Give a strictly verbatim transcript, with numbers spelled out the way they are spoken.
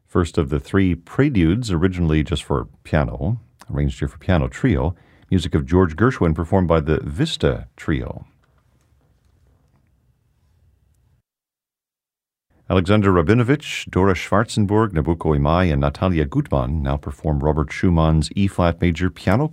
First of the three preludes, originally just for piano, arranged here for piano trio, music of George Gershwin performed by the Vista Trio. Alexander Rabinovich, Dora Schwarzenberg, Nabucco Imai, and Natalia Gutmann now perform Robert Schumann's E-flat major piano